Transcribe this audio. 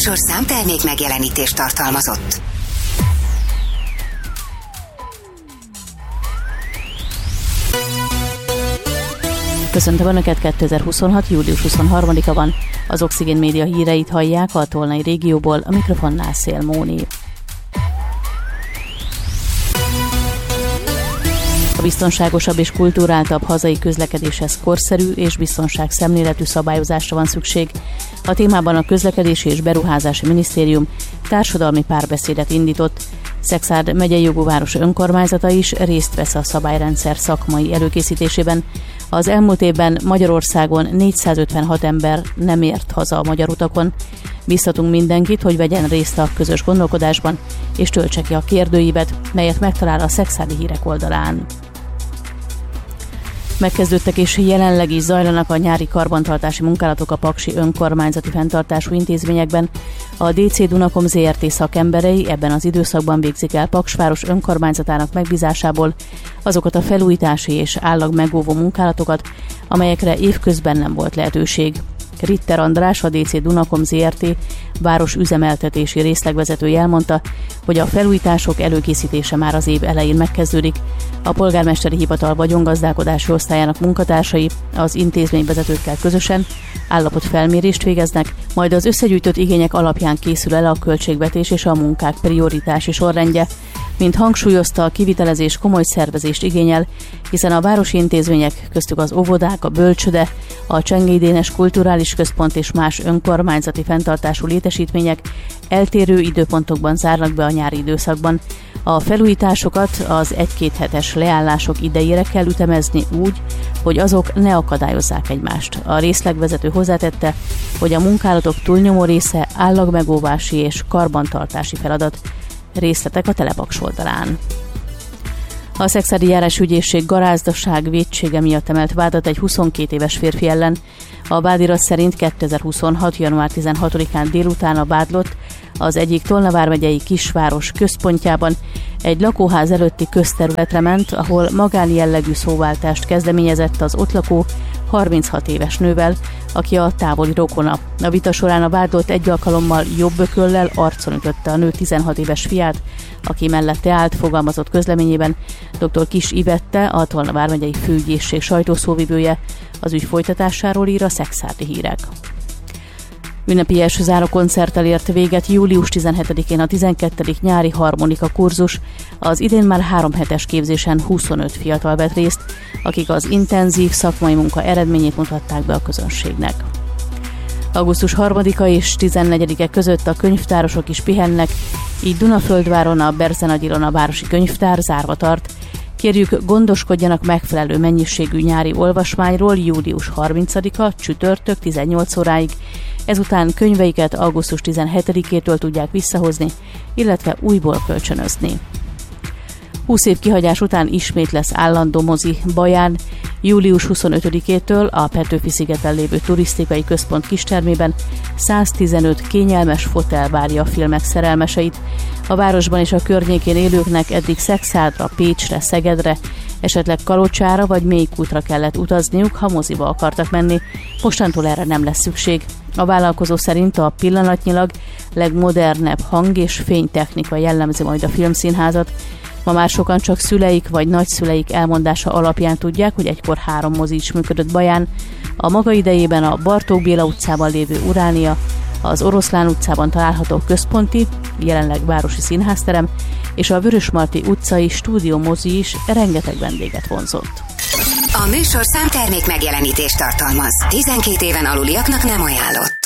műsorszám termék megjelenítést tartalmazott. Köszöntöm Önöket, 2026. július 23-a van. Az Oxigén Média híreit hallják a Tolnai régióból, a mikrofonnál Szél Móni. A biztonságosabb és kulturáltabb hazai közlekedéshez korszerű és biztonságszemléletű szabályozásra van szükség. A témában a Közlekedési és Beruházási Minisztérium társadalmi párbeszédet indított. Szekszárd megyei jogú város önkormányzata is részt vesz a szabályrendszer szakmai előkészítésében. Az elmúlt évben Magyarországon 456 ember nem ért haza a magyar utakon. Biztatunk mindenkit, hogy vegyen részt a közös gondolkodásban, és töltse ki a kérdőívet, melyet megtalál a Szekszárdi Hírek oldalán. Megkezdődtek és jelenleg is zajlanak a nyári karbantartási munkálatok a paksi önkormányzati fenntartású intézményekben. A DC Dunakom Zrt. Szakemberei ebben az időszakban végzik el Paksváros önkormányzatának megbízásából azokat a felújítási és állagmegóvó munkálatokat, amelyekre évközben nem volt lehetőség. Ritter András, a DC Dunakom Zrt. Város üzemeltetési részlegvezetője elmondta, hogy a felújítások előkészítése már az év elején megkezdődik. A polgármesteri hivatal vagyongazdálkodási osztályának munkatársai az intézményvezetőkkel közösen állapotfelmérést végeznek, majd az összegyűjtött igények alapján készül el a költségvetés és a munkák prioritási sorrendje. Mint hangsúlyozta, a kivitelezés komoly szervezést igényel, hiszen a városi intézmények, köztük az óvodák, a bölcsöde, a Csengei Dénes Kulturális Központ és más önkormányzati fenntartású létesítmények eltérő időpontokban zárnak be a nyári időszakban. A felújításokat az 1-2 hetes leállások idejére kell ütemezni úgy, hogy azok ne akadályozzák egymást. A részlegvezető hozzátette, hogy a munkálatok túlnyomó része állagmegóvási és karbantartási feladat. Részletek a Telepaks oldalán. A Szekszárdi Járásügyészség garázdaság vétsége miatt emelt vádat egy 22 éves férfi ellen. A vádirat szerint 2026. január 16-án délután a vádlott az egyik Tolna vármegyei kisváros központjában egy lakóház előtti közterületre ment, ahol magánjellegű szóváltást kezdeményezett az ott lakó 36 éves nővel, aki a távoli rokona. A vita során a vádolt egy alkalommal jobb ököllel arcon ütötte a nő 16 éves fiát, aki mellette állt, fogalmazott közleményében dr. Kis Ivette, a Tolna vármegyei főügyészség sajtószóvivője. Az ügy folytatásáról ír a Szekszárdi Hírek. Ünnepélyes zárókoncerttel ért véget július 17-én a 12. nyári harmonika kurzus. Az idén már 3 hetes képzésen 25 fiatal vett részt, akik az intenzív szakmai munka eredményét mutatták be a közönségnek. Augusztus 3-a és 14-e között a könyvtárosok is pihennek, így Dunaföldváron a Berzenagy Ilona városi könyvtár zárva tart. Kérjük, gondoskodjanak megfelelő mennyiségű nyári olvasmányról július 30-a csütörtök 18 óráig. Ezután könyveiket augusztus 17-től tudják visszahozni, illetve újból kölcsönözni. 20 év kihagyás után ismét lesz állandó mozi Baján. Július 25-től a Petőfi-szigeten lévő turisztikai központ kistermében 115 kényelmes fotel várja a filmek szerelmeseit. A városban és a környékén élőknek eddig Szekszárdra, Pécsre, Szegedre, esetleg Kalocsára vagy Mélykútra kellett utazniuk, ha moziba akartak menni. Mostantól erre nem lesz szükség. A vállalkozó szerint a pillanatnyilag legmodernebb hang- és fénytechnika jellemzi majd a filmszínházat. Ma már sokan csak szüleik vagy nagyszüleik elmondása alapján tudják, hogy egykor 3 mozi is működött Baján. A maga idejében a Bartók Béla utcában lévő Uránia, az Oroszlán utcában található központi, jelenleg városi színházterem, és a Vörösmarty utcai stúdió mozi is rengeteg vendéget vonzott. A műsorszám termék megjelenítést tartalmaz. 12 éven aluliaknak nem ajánlott.